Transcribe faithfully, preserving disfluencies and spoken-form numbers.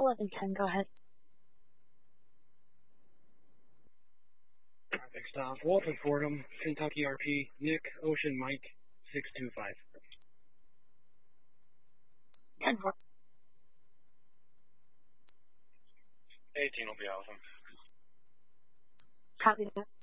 eleven ten, go ahead. Traffic stop, Walton Fordham, Kentucky R P, Nick, Ocean Mike, six two five. ten four. eighteen will be awesome. Copy that.